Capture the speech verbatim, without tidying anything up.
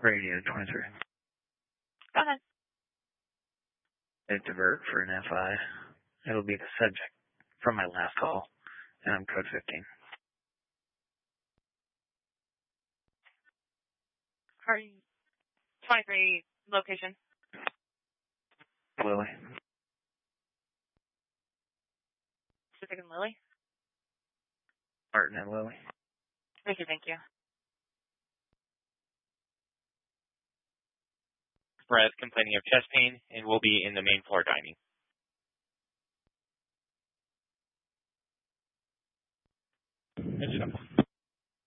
Radio twenty-three. Go ahead. It's divert for an F I. It'll be the subject from my last call, and I'm code fifteen. Are you twenty-three location? Lily. Pacific and Lily? Martin and Lily. Thank you, thank you. Brad complaining of chest pain and will be in the main floor dining. Good stuff.